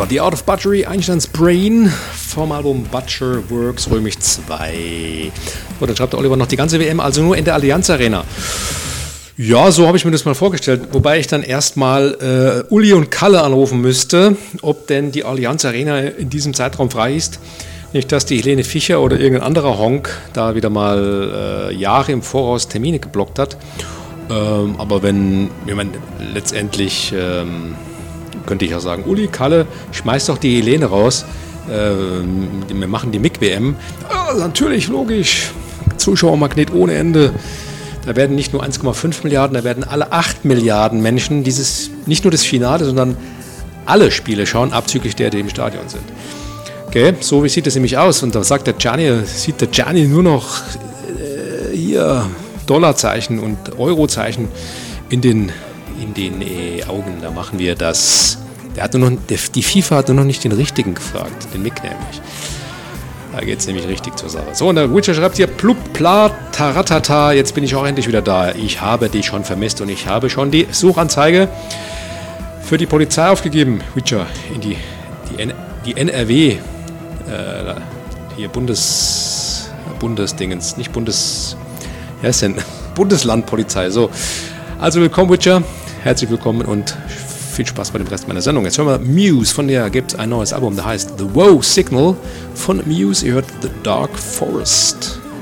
war The Art of Butchery, Einsteins Brain vom Album Butcher Works Römisch 2. So, dann schreibt der Oliver noch die ganze WM, also nur in der Allianz Arena. Ja, so habe ich mir das mal vorgestellt, wobei ich dann erstmal Uli und Kalle anrufen müsste, ob denn die Allianz Arena in diesem Zeitraum frei ist. Nicht, dass die Helene Fischer oder irgendein anderer Honk da wieder mal Jahre im Voraus Termine geblockt hat. Aber wenn, ich meine, letztendlich könnte ich auch sagen, Uli, Kalle, schmeiß doch die Helene raus, wir machen die MIG-WM. Natürlich, logisch, Zuschauermagnet ohne Ende. Da werden nicht nur 1,5 Milliarden, da werden alle 8 Milliarden Menschen nicht nur das Finale, sondern alle Spiele schauen, abzüglich der, die im Stadion sind. Okay, so wie sieht es nämlich aus. Und da sieht der Gianni nur noch hier Dollarzeichen und Eurozeichen in den Augen. Da machen wir das. Die FIFA hat nur noch nicht den richtigen gefragt, den Mick nämlich. Da geht es nämlich richtig zur Sache. So, und der Witcher schreibt hier, plup, pla, taratata, jetzt bin ich auch endlich wieder da. Ich habe dich schon vermisst und ich habe schon die Suchanzeige für die Polizei aufgegeben, Witcher, in die NRW, hier Bundesdingens, nicht Bundeslandpolizei. So, also willkommen, Witcher, herzlich willkommen und viel Spaß bei dem Rest meiner Sendung. Jetzt hören wir Muse, von der gibt es ein neues Album, das heißt The Wow Signal von Muse. Ihr hört The Dark Forest.